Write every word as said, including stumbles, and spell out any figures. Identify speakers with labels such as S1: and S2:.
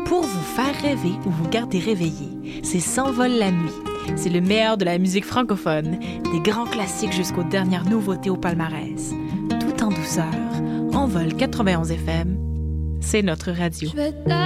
S1: Pour vous faire rêver ou vous garder réveillé, c'est S'envole la nuit. C'est le meilleur de la musique francophone, des grands classiques jusqu'aux dernières nouveautés au palmarès. Tout en douceur, Envol quatre-vingt-onze F M, c'est notre radio.